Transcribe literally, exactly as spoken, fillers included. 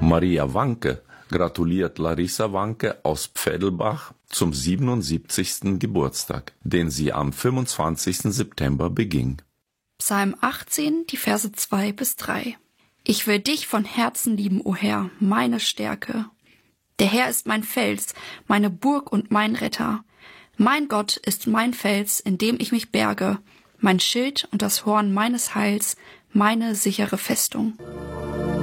Maria Wanke gratuliert Larissa Wanke aus Pfädelbach zum siebenundsiebzigsten Geburtstag, den sie am fünfundzwanzigsten September beging. Psalm achtzehn, die Verse zwei bis drei. Ich will dich von Herzen lieben, o Herr, meine Stärke. Der Herr ist mein Fels, meine Burg und mein Retter. Mein Gott ist mein Fels, in dem ich mich berge, mein Schild und das Horn meines Heils, meine sichere Festung.